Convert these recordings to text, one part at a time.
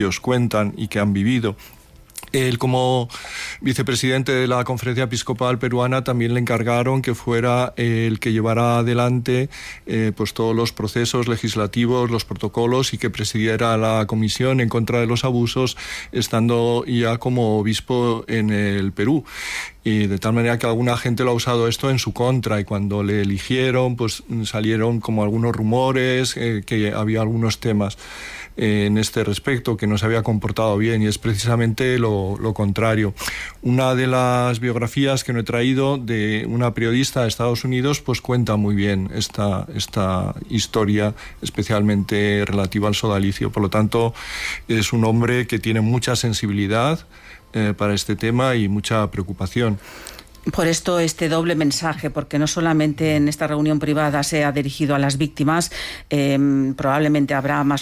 ellos cuentan y que han vivido. Él, como vicepresidente de la Conferencia Episcopal Peruana, también le encargaron que fuera el que llevara adelante pues todos los procesos legislativos, los protocolos, y que presidiera la comisión en contra de los abusos, estando ya como obispo en el Perú. Y de tal manera que alguna gente lo ha usado esto en su contra, y cuando le eligieron pues salieron como algunos rumores, que había algunos temas en este respecto, que no se había comportado bien, y es precisamente lo contrario. Una de las biografías que no he traído, de una periodista de Estados Unidos, pues cuenta muy bien esta historia, especialmente relativa al sodalicio. Por lo tanto, es un hombre que tiene mucha sensibilidad para este tema y mucha preocupación. Por esto este doble mensaje, porque no solamente en esta reunión privada se ha dirigido a las víctimas, probablemente habrá más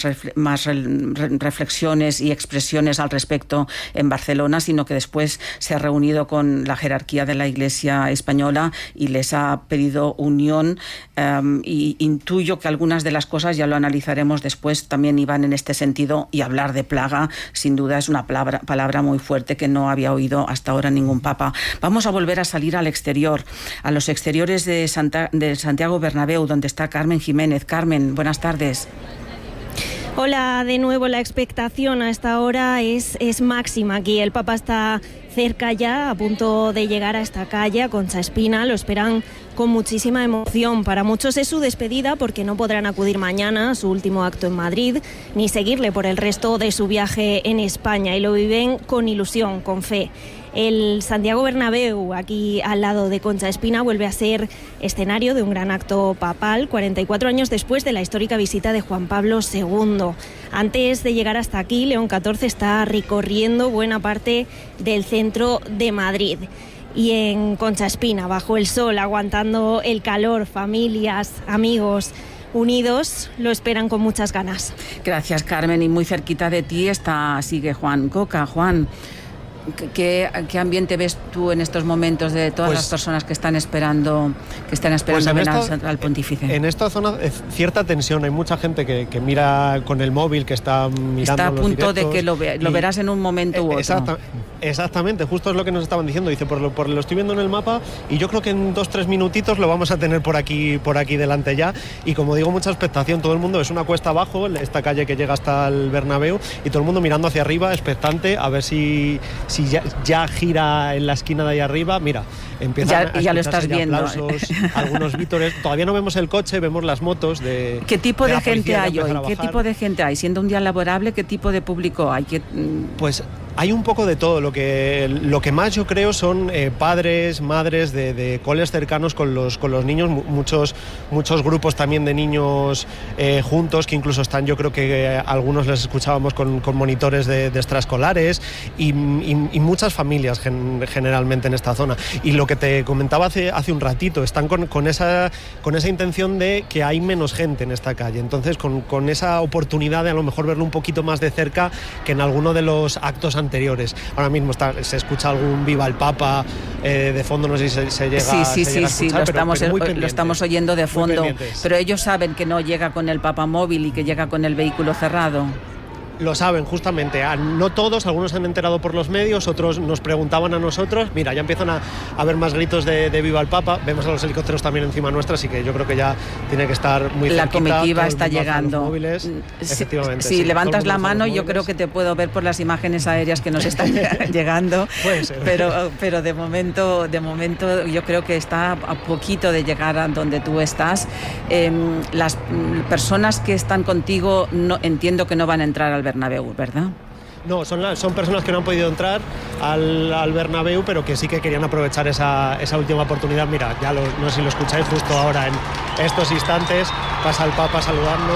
reflexiones y expresiones al respecto en Barcelona, sino que después se ha reunido con la jerarquía de la Iglesia española y les ha pedido unión, y intuyo que algunas de las cosas, ya lo analizaremos después, también iban en este sentido, y hablar de plaga sin duda es una palabra muy fuerte que no había oído hasta ahora ningún papa. Vamos a volver a salir al exterior, a los exteriores de Santiago Bernabéu, donde está Carmen Jiménez. Carmen, buenas tardes. Hola, de nuevo. La expectación a esta hora es máxima aquí. El Papa está cerca ya, a punto de llegar a esta calle, a Concha Espina. Lo esperan con muchísima emoción. Para muchos es su despedida, porque no podrán acudir mañana a su último acto en Madrid, ni seguirle por el resto de su viaje en España, y lo viven con ilusión, con fe. El Santiago Bernabéu, aquí al lado de Concha Espina, vuelve a ser escenario de un gran acto papal, 44 años después de la histórica visita de Juan Pablo II. Antes de llegar hasta aquí, León XIV está recorriendo buena parte del centro de Madrid. Y en Concha Espina, bajo el sol, aguantando el calor, familias, amigos unidos, lo esperan con muchas ganas. Gracias, Carmen. Y muy cerquita de ti sigue Juan Coca. Juan, ¿qué ambiente ves tú en estos momentos de todas las personas que están esperando ver al pontífice? En esta zona cierta tensión, hay mucha gente que mira con el móvil, que está mirando. Está a punto de que lo verás en un momento u otro. Exactamente, justo es lo que nos estaban diciendo. Dice, lo estoy viendo en el mapa, y yo creo que en 2-3 minutitos lo vamos a tener por aquí delante ya. Y como digo, mucha expectación. Todo el mundo, es una cuesta abajo, esta calle que llega hasta el Bernabéu, y todo el mundo mirando hacia arriba, expectante, a ver si ya gira en la esquina de ahí arriba. Mira, empiezan ya lo estás viendo. Aplausos, algunos vítores. Todavía no vemos el coche, vemos las motos de... ¿Qué tipo de gente hay hoy? ¿Qué tipo de gente hay? Siendo un día laborable, ¿qué tipo de público hay? Pues hay un poco de todo. Lo que más yo creo son padres, madres de coles cercanos con los niños, muchos grupos también de niños juntos, que incluso están, yo creo que algunos les escuchábamos con monitores de extraescolares, y muchas familias generalmente en esta zona. Y lo que te comentaba hace un ratito, están con esa intención de que hay menos gente en esta calle, entonces con esa oportunidad de a lo mejor verlo un poquito más de cerca que en alguno de los actos anteriores. Ahora mismo se escucha algún Viva el Papa de fondo, no sé si se llega a escuchar, lo estamos oyendo de fondo, pero ellos saben que no llega con el Papa móvil y que llega con el vehículo cerrado. Lo saben, justamente. No todos, algunos se han enterado por los medios, otros nos preguntaban a nosotros. Mira, ya empiezan a haber más gritos de Viva el Papa. Vemos a los helicópteros también encima nuestra, así que yo creo que ya tiene que estar muy cerquita. La comitiva está llegando. Móviles. Efectivamente. Si levantas la mano, yo creo que te puedo ver por las imágenes aéreas que nos están llegando. Puede ser. Pero de momento yo creo que está a poquito de llegar a donde tú estás. Las personas que están contigo, entiendo que no van a entrar al Bernabéu, ¿verdad? No, son personas que no han podido entrar al Bernabéu, pero que sí que querían aprovechar esa última oportunidad. Mira, no sé si lo escucháis, justo ahora en estos instantes pasa el Papa saludando,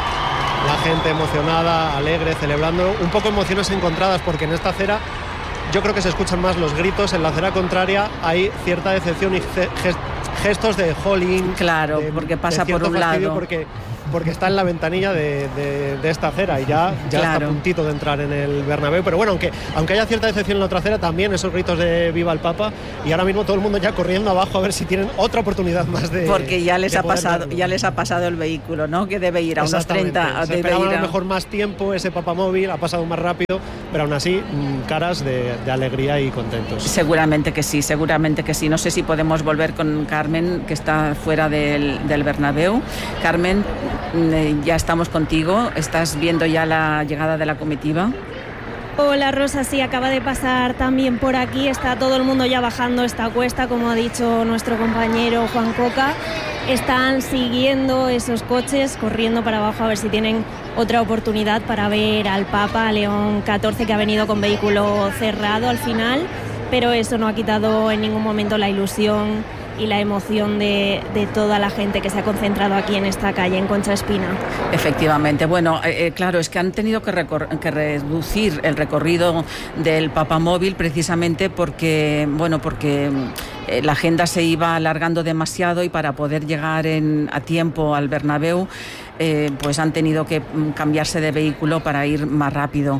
la gente emocionada, alegre, celebrando, un poco emociones encontradas, porque en esta acera yo creo que se escuchan más los gritos. En la acera contraria hay cierta decepción y gestos de holding. Claro, porque pasa por un lado. porque está en la ventanilla de esta acera y ya claro, está a puntito de entrar en el Bernabéu. Pero bueno, aunque haya cierta decepción en la otra acera, también esos gritos de viva el Papa, y ahora mismo todo el mundo ya corriendo abajo a ver si tienen otra oportunidad más de... Porque ya les ha pasado el vehículo, ¿no? Que debe ir a unos 30... Se esperaba a lo mejor más tiempo ese papamóvil, ha pasado más rápido, pero aún así caras de alegría y contentos. Seguramente que sí. No sé si podemos volver con Carmen, que está fuera del Bernabéu. Carmen, ya estamos contigo. ¿Estás viendo ya la llegada de la comitiva? Hola Rosa, sí, acaba de pasar también por aquí. Está todo el mundo ya bajando esta cuesta, como ha dicho nuestro compañero Juan Coca. Están siguiendo esos coches, corriendo para abajo a ver si tienen otra oportunidad para ver al Papa, a León XIV, que ha venido con vehículo cerrado al final, pero eso no ha quitado en ningún momento la ilusión y la emoción de toda la gente que se ha concentrado aquí en esta calle, en Concha Espina. Efectivamente. Bueno, claro, es que han tenido que reducir el recorrido del papamóvil precisamente porque la agenda se iba alargando demasiado, y para poder llegar a tiempo al Bernabéu pues han tenido que cambiarse de vehículo para ir más rápido.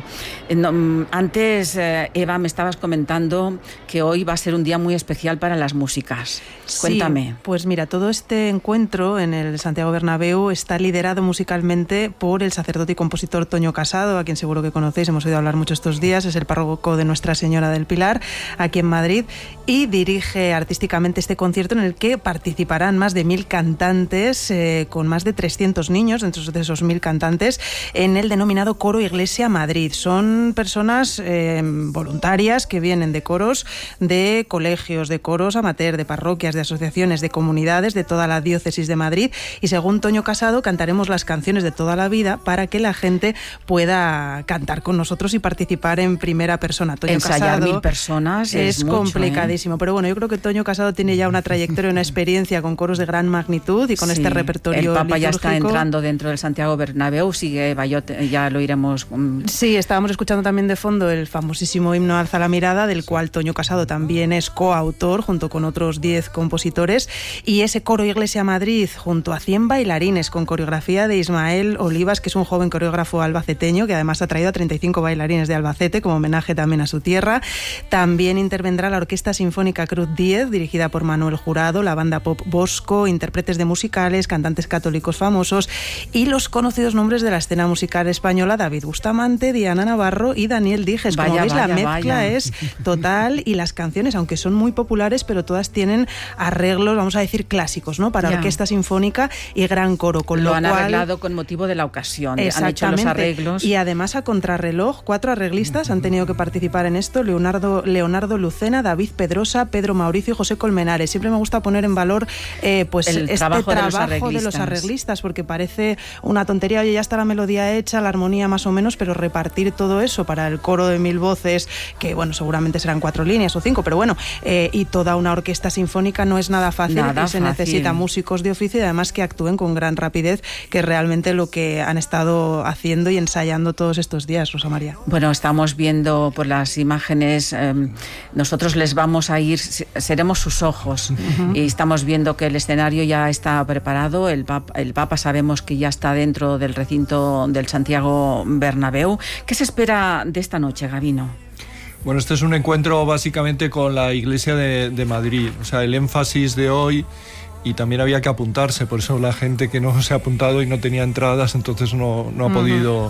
Antes, Eva, me estabas comentando que hoy va a ser un día muy especial para las músicas. Cuéntame. Sí, pues mira, todo este encuentro en el Santiago Bernabéu está liderado musicalmente por el sacerdote y compositor Toño Casado, a quien seguro que conocéis, hemos oído hablar mucho estos días. Es el párroco de Nuestra Señora del Pilar, aquí en Madrid, y dirige artísticamente este concierto en el que participarán más de 1.000 cantantes, con más de 300 niños dentro de esos 1.000 cantantes, en el denominado Coro Iglesia Madrid. Son personas voluntarias que vienen de coros, de colegios, de coros amateur, de parroquias, de asociaciones, de comunidades de toda la diócesis de Madrid, y según Toño Casado cantaremos las canciones de toda la vida para que la gente pueda cantar con nosotros y participar en primera persona. Toño Ensayar Casado 1.000 personas es mucho, complicadísimo, pero bueno, yo creo que Toño Casado tiene ya una trayectoria, una experiencia con coros de gran magnitud y con este repertorio. El Papa litúrgico ya está entrando dentro del Santiago Bernabéu, sigue Bayote, ya lo iremos. Sí, estábamos escuchando también de fondo el famosísimo himno Alza la mirada, del cual Toño Casado también es coautor junto con otros 10 compositores, y ese Coro Iglesia Madrid junto a 100 bailarines con coreografía de Ismael Olivas, que es un joven coreógrafo albaceteño que además ha traído a 35 bailarines de Albacete como homenaje también a su tierra. También intervendrá la Orquesta Sinfónica Cruz 10, dirigida por Manuel Jurado, la banda pop Bosco, intérpretes de musicales, cantantes católicos famosos y los conocidos nombres de la escena musical española: David Bustamante, Diana Navarro y Daniel Dijes. Como veis, la mezcla es total, y las canciones, aunque son muy populares, pero todas tienen arreglos, vamos a decir, clásicos, ¿no? Para orquesta sinfónica y gran coro, con lo cual han arreglado con motivo de la ocasión. Han hecho los arreglos. Y además, a contrarreloj, 4 arreglistas han tenido que participar en esto: Leonardo Lucena, David Pedrosa, Pedro Mauricio y José Colmenares. Siempre me gusta poner en valor pues este trabajo de los arreglistas, porque parece una tontería, oye, ya está la melodía hecha, la armonía más o menos, pero repartir todo eso para el coro de 1.000 voces, que bueno, seguramente serán 4 líneas o 5, pero bueno, y toda una orquesta sinfónica no es nada fácil, se necesita músicos de oficio y además que actúen con gran rapidez, que es realmente lo que han estado haciendo y ensayando todos estos días, Rosa María. Bueno, estamos viendo por las imágenes, nosotros les vamos a ir, seremos sus ojos, y estamos viendo que el escenario ya está preparado, el Papa sabemos que ya está dentro del recinto del Santiago Bernabéu. ¿Qué se espera de esta noche, Gabino? Bueno, este es un encuentro básicamente con la Iglesia de Madrid. O sea, el énfasis de hoy, y también había que apuntarse, por eso la gente que no se ha apuntado y no tenía entradas, entonces no ha podido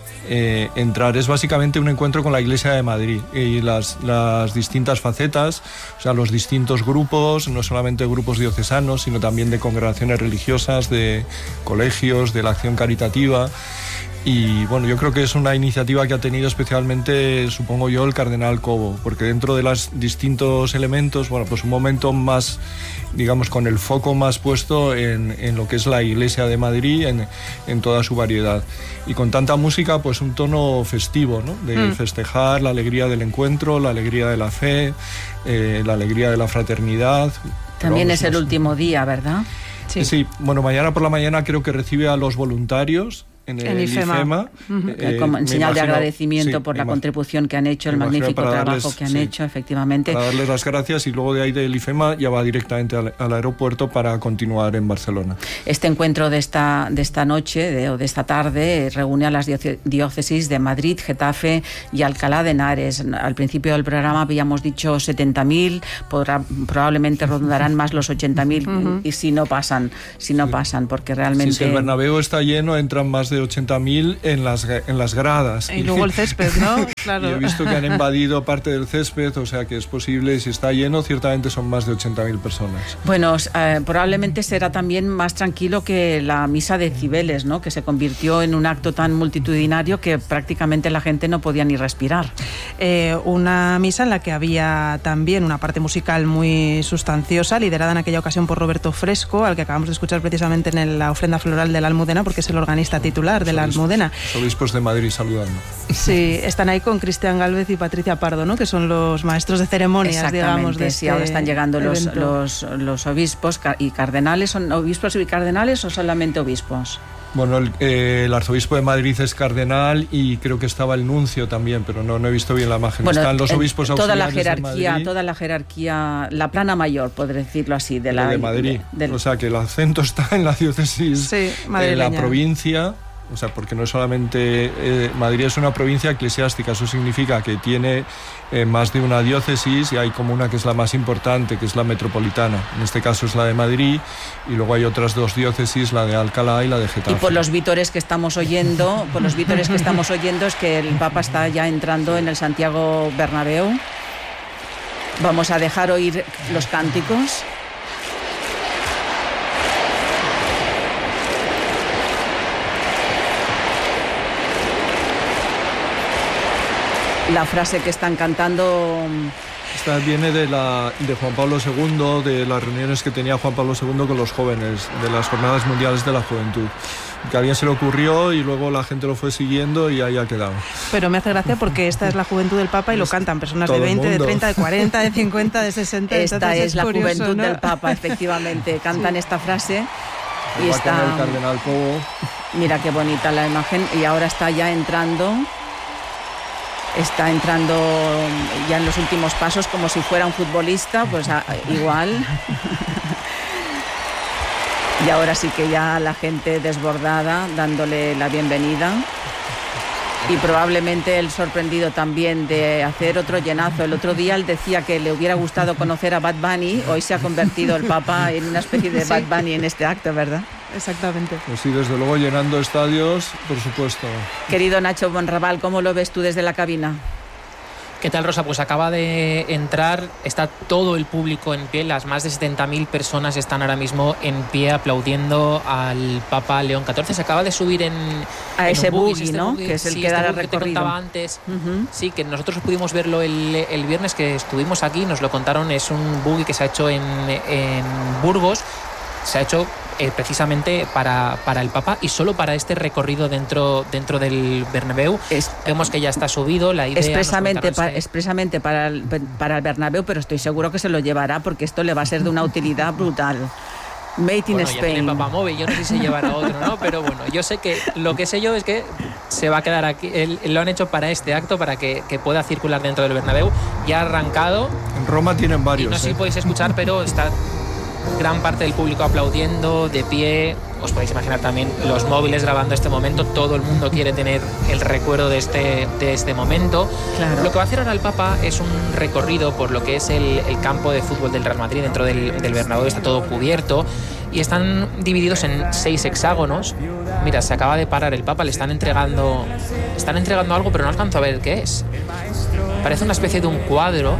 entrar. Es básicamente un encuentro con la Iglesia de Madrid y las distintas facetas, o sea, los distintos grupos, no solamente grupos diocesanos, sino también de congregaciones religiosas, de colegios, de la acción caritativa. Y bueno, yo creo que es una iniciativa que ha tenido especialmente, supongo yo, el cardenal Cobo, porque dentro de los distintos elementos, bueno, pues un momento más, digamos, con el foco más puesto en lo que es la Iglesia de Madrid, en toda su variedad. Y con tanta música, pues un tono festivo, ¿no? De festejar la alegría del encuentro, la alegría de la fe, la alegría de la fraternidad. También es el último día, ¿verdad? Sí, bueno, mañana por la mañana creo que recibe a los voluntarios en el IFEMA. Como en señal de agradecimiento por la contribución que han hecho, el magnífico trabajo que han hecho, efectivamente. Para darles las gracias, y luego de ahí del IFEMA ya va directamente al aeropuerto para continuar en Barcelona. Este encuentro de esta noche o de esta tarde reúne a las diócesis de Madrid, Getafe y Alcalá de Henares. Al principio del programa habíamos dicho 70.000, probablemente rondarán más los 80.000 y si no pasan, porque realmente... Si el Bernabéu está lleno, entran más de 80.000 en las gradas. Y luego el césped, ¿no? Claro. Y he visto que han invadido parte del césped, o sea que es posible, si está lleno, ciertamente son más de 80.000 personas. Bueno, probablemente será también más tranquilo que la misa de Cibeles, ¿no? Que se convirtió en un acto tan multitudinario que prácticamente la gente no podía ni respirar. Una misa en la que había también una parte musical muy sustanciosa, liderada en aquella ocasión por Roberto Fresco, al que acabamos de escuchar precisamente en la ofrenda floral de la Almudena, porque es el organista titular de la Almudena. Los obispos de Madrid saludando. Sí, están ahí con Cristian Gálvez y Patricia Pardo, ¿no? Que son los maestros de ceremonias, digamos. Sí, ahora están llegando los obispos y cardenales. ¿Son obispos y cardenales o solamente obispos? Bueno, el arzobispo de Madrid es cardenal y creo que estaba el nuncio también, pero no he visto bien la imagen. Bueno, están los obispos auxiliares toda la jerarquía, la plana mayor, podré decirlo así, de Madrid. O sea, que el acento está en la diócesis, en la provincia. O sea, porque no solamente Madrid es una provincia eclesiástica, eso significa que tiene más de una diócesis, y hay como una que es la más importante, que es la metropolitana. En este caso es la de Madrid, y luego hay otras dos diócesis, la de Alcalá y la de Getafe. Y por los vítores que estamos oyendo, es que el Papa está ya entrando en el Santiago Bernabéu. Vamos a dejar oír los cánticos. La frase que están cantando... Esta viene de Juan Pablo II, de las reuniones que tenía Juan Pablo II con los jóvenes, de las Jornadas Mundiales de la Juventud. Que a alguien se le ocurrió y luego la gente lo fue siguiendo y ahí ha quedado. Pero me hace gracia porque esta es la juventud del Papa y lo cantan personas de 20, de 30, de 40, de 50, de 60... Esta es la curioso, juventud, ¿no?, del Papa, efectivamente. Cantan esta frase y está... el cardenal Cobo. Mira qué bonita la imagen, y ahora está ya entrando... Está entrando ya en los últimos pasos como si fuera un futbolista, pues igual. Y ahora sí que ya la gente desbordada dándole la bienvenida. Y probablemente él sorprendido también de hacer otro llenazo. El otro día él decía que le hubiera gustado conocer a Bad Bunny. Hoy se ha convertido el Papa en una especie de Bad Bunny en este acto, ¿verdad? Exactamente. Pues sí, desde luego llenando estadios, por supuesto. Querido Nacho Bonrabal, ¿cómo lo ves tú desde la cabina? ¿Qué tal, Rosa? Pues acaba de entrar, está todo el público en pie, las más de 70.000 personas están ahora mismo en pie aplaudiendo al Papa León XIV. Se acaba de subir a ese buggy, ¿no? Que es el que da el recorrido. Que te contaba antes. Sí, que nosotros pudimos verlo el viernes que estuvimos aquí, nos lo contaron, es un buggy que se ha hecho en Burgos, se ha hecho precisamente para el Papa y solo para este recorrido dentro del Bernabéu. Vemos que ya está subido. La idea expresamente para el Bernabéu, pero estoy seguro que se lo llevará porque esto le va a ser de una utilidad brutal. Made in Spain. Ya tiene Papa Móvil, yo no sé si se llevará otro, ¿no? Pero bueno, yo sé que lo que sé yo es que se va a quedar aquí. Lo han hecho para este acto, para que pueda circular dentro del Bernabéu. Ya ha arrancado. En Roma tienen varios. Y no sé si podéis escuchar, pero está gran parte del público aplaudiendo, de pie. Os podéis imaginar también los móviles grabando este momento. Todo el mundo quiere tener el recuerdo de este momento. Claro. Lo que va a hacer ahora el Papa es un recorrido por lo que es el campo de fútbol del Real Madrid dentro del Bernabéu. Está todo cubierto y están divididos en 6 hexágonos. Mira, se acaba de parar el Papa, le están entregando algo, pero no alcanzo a ver qué es. Parece una especie de un cuadro.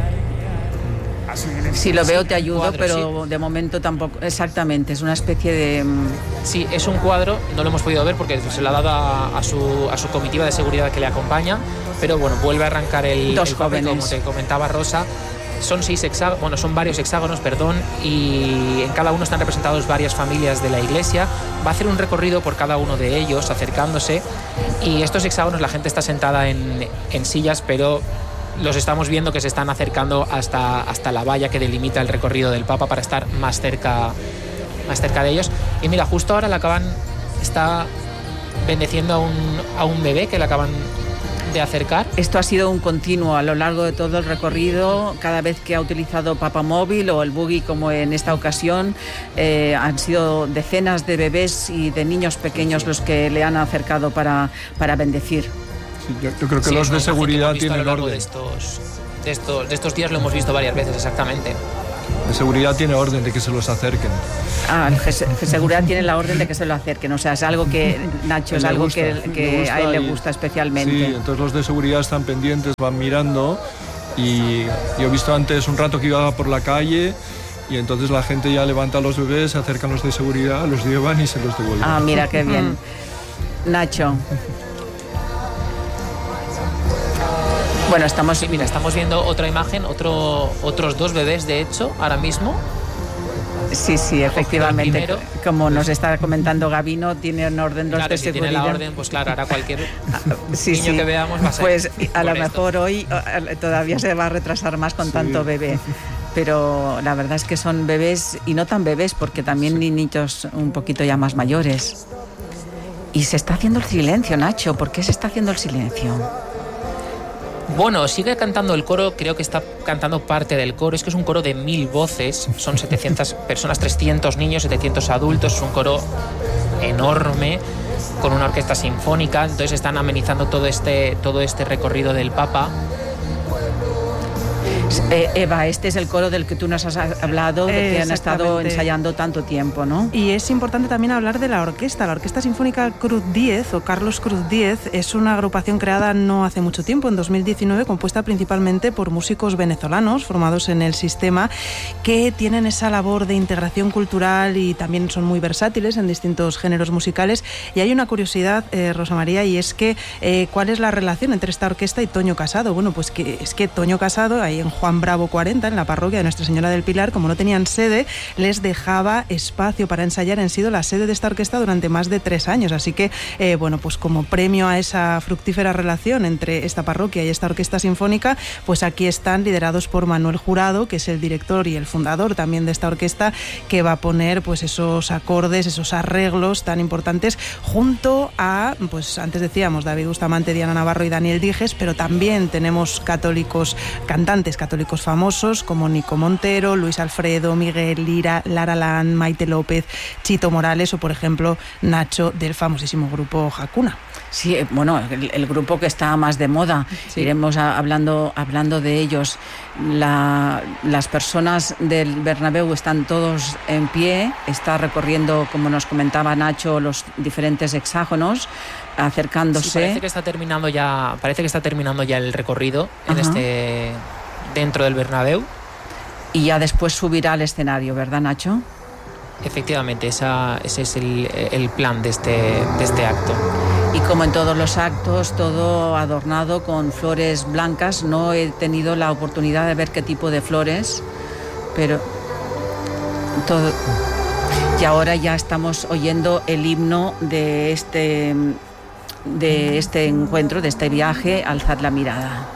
Si lo veo te ayudo, pero sí. De momento tampoco. Exactamente, es una especie de... Sí, es un cuadro, no lo hemos podido ver porque se lo ha dado a su comitiva de seguridad que le acompaña, pero bueno, vuelve a arrancar el jóvenes. Como te comentaba Rosa. Son varios hexágonos, y en cada uno están representados varias familias de la iglesia. Va a hacer un recorrido por cada uno de ellos, acercándose, y estos hexágonos la gente está sentada en sillas, pero los estamos viendo que se están acercando hasta la valla que delimita el recorrido del Papa para estar más cerca de ellos. Y mira, justo ahora está bendeciendo a un bebé que le acaban de acercar. Esto ha sido un continuo a lo largo de todo el recorrido. Cada vez que ha utilizado papamóvil o el buggy, como en esta ocasión, han sido decenas de bebés y de niños pequeños los que le han acercado para bendecir. Sí, yo creo que los de seguridad tienen orden. De estos días lo hemos visto varias veces, exactamente. De seguridad tiene orden de que se los acerquen. Seguridad tiene la orden de que se lo acerquen. O sea, es algo que, Nacho, es algo que a él le gusta especialmente. Sí, entonces los de seguridad están pendientes, van mirando. Y yo he visto antes un rato que iba por la calle y entonces la gente ya levanta a los bebés, se acercan los de seguridad, los llevan y se los devuelven. Ah, mira qué bien. Nacho. Bueno, estamos viendo otra imagen, otros dos bebés, de hecho, ahora mismo. Sí, efectivamente. Como nos está comentando Gabino, tiene un orden los de si seguridad. Tiene la orden, pues claro, ahora cualquier niño que veamos va a ser. Pues a lo mejor hoy todavía se va a retrasar más con tanto bebé. Pero la verdad es que son bebés, y no tan bebés, porque también niñitos un poquito ya más mayores. Y se está haciendo el silencio, Nacho. ¿Por qué se está haciendo el silencio? Bueno, sigue cantando el coro, creo que está cantando parte del coro. Es que es un coro de 1000 voces, son 700 personas, 300 niños, 700 adultos. Es un coro enorme con una orquesta sinfónica. Entonces están amenizando todo este recorrido del Papa. Eva, este es el coro del que tú nos has hablado, de que han estado ensayando tanto tiempo, ¿no? Y es importante también hablar de la orquesta. La Orquesta Sinfónica Cruz Diez, o Carlos Cruz Diez, es una agrupación creada no hace mucho tiempo, en 2019, compuesta principalmente por músicos venezolanos formados en el sistema, que tienen esa labor de integración cultural y también son muy versátiles en distintos géneros musicales. Y hay una curiosidad, Rosa María, y es que ¿cuál es la relación entre esta orquesta y Toño Casado? Bueno, pues que es que Toño Casado, ahí en Juan Bravo 40, en la parroquia de Nuestra Señora del Pilar, como no tenían sede, les dejaba espacio para ensayar. Han sido la sede de esta orquesta durante más de 3 años, así que bueno, pues como premio a esa fructífera relación entre esta parroquia y esta orquesta sinfónica, pues aquí están, liderados por Manuel Jurado, que es el director y el fundador también de esta orquesta, que va a poner pues esos acordes, esos arreglos tan importantes, junto a, pues antes decíamos, David Bustamante, Diana Navarro y Daniel Dijes, pero también tenemos cantantes católicos famosos como Nico Montero, Luis Alfredo, Miguel Lira, Lara Land, Maite López, Chito Morales o, por ejemplo, Nacho, del famosísimo grupo Hakuna. Sí, bueno, el grupo que está más de moda. Sí. Iremos hablando de ellos. Las personas del Bernabéu están todos en pie, está recorriendo, como nos comentaba Nacho, los diferentes hexágonos, acercándose. Sí, parece que está terminando ya el recorrido en dentro del Bernabéu. Y ya después subirá al escenario, ¿verdad, Nacho? Efectivamente, ese es el plan de este acto. Y como en todos los actos, todo adornado con flores blancas. No he tenido la oportunidad de ver qué tipo de flores, pero todo. Y ahora ya estamos oyendo el himno de este encuentro, de este viaje, Alzad la mirada.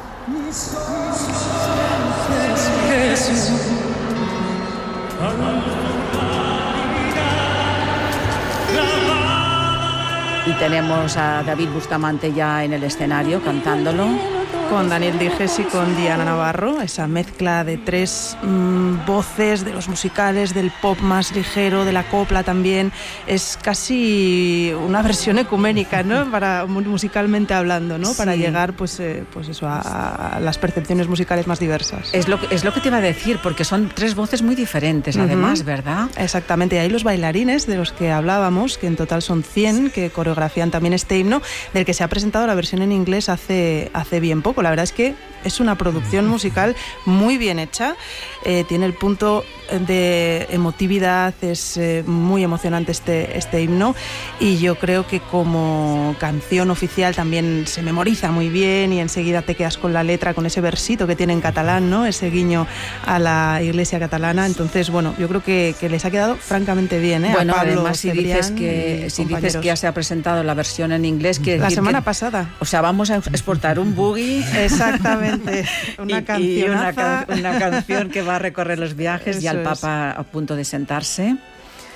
Y tenemos a David Bustamante ya en el escenario cantándolo. Con Daniel Dijes y con Diana Navarro, esa mezcla de 3 voces, de los musicales, del pop más ligero, de la copla también. Es casi una versión ecuménica, ¿no? Musicalmente hablando, ¿no? Sí. Para llegar pues eso, a las percepciones musicales más diversas. Es lo que te iba a decir, porque son 3 voces muy diferentes, además, ¿verdad? Exactamente. Y hay los bailarines de los que hablábamos, que en total son 100, que coreografían también este himno, del que se ha presentado la versión en inglés hace bien poco. La verdad es que es una producción musical muy bien hecha, tiene el punto de emotividad, es muy emocionante este himno, y yo creo que como canción oficial también se memoriza muy bien y enseguida te quedas con la letra, con ese versito que tiene en catalán, ¿no? Ese guiño a la iglesia catalana. Entonces, bueno, yo creo que les ha quedado francamente bien, ¿eh? Bueno, a Pablo, además si dices que ya se ha presentado la versión en inglés, quiere decir la semana pasada. O sea, vamos a exportar un boogie. Exactamente. Una canción que va a recorrer los viajes. Eso, y al Papa a punto de sentarse.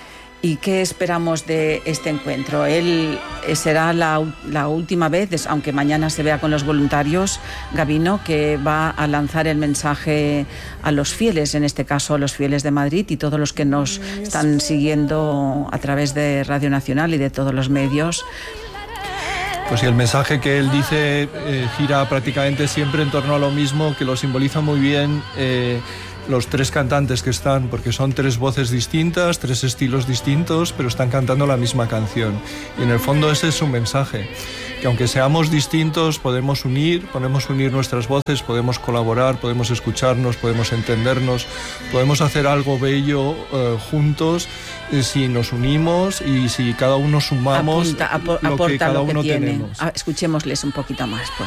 ¿Y qué esperamos de este encuentro? Él será la última vez, aunque mañana se vea con los voluntarios, Gabino, que va a lanzar el mensaje a los fieles, en este caso a los fieles de Madrid y todos los que nos están siguiendo a través de Radio Nacional y de todos los medios. Pues sí, el mensaje que él dice gira prácticamente siempre en torno a lo mismo, que lo simboliza muy bien los tres cantantes que están, porque son tres voces distintas, tres estilos distintos, pero están cantando la misma canción. Y en el fondo ese es su mensaje, que aunque seamos distintos podemos unir nuestras voces, podemos colaborar, podemos escucharnos, podemos entendernos, podemos hacer algo bello juntos si nos unimos y si cada uno sumamos lo que cada uno tenemos. Escuchémosles un poquito más, pues.